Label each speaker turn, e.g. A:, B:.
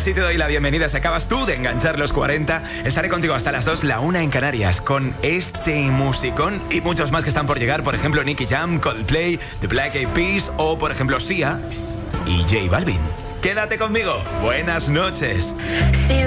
A: así te doy la bienvenida. Si acabas tú de enganchar los 40, estaré contigo hasta las 2, la 1 en Canarias, con este musicón y muchos más que están por llegar. Por ejemplo, Nicky Jam, Coldplay, The Black Eyed Peas o, por ejemplo, Sia y J Balvin. Quédate conmigo. Buenas noches.